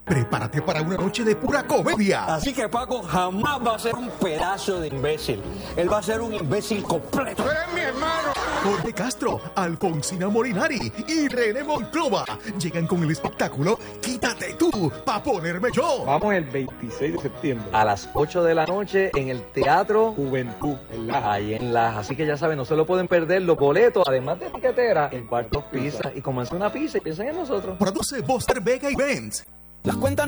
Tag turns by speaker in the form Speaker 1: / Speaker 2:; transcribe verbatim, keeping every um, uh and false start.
Speaker 1: Prepárate para una noche de pura comedia.
Speaker 2: Así que Paco jamás va a ser un pedazo de imbécil. Él va a ser un imbécil completo.
Speaker 3: ¡Tú eres mi hermano!
Speaker 1: Jorge Castro, Alfonsina Molinari y René Monclova llegan con el espectáculo Quítate tú pa' ponerme yo.
Speaker 4: Vamos el veintiséis de septiembre a las ocho de la noche en el Teatro Juventud, en Laja. Ahí en Laja. Así que ya saben, no se lo pueden perder. Los boletos, además de tiquetera, en Cuartos Pizza. Y como es una pizza, piensen en nosotros.
Speaker 1: Produce Buster Vega Events.
Speaker 2: Las cuentas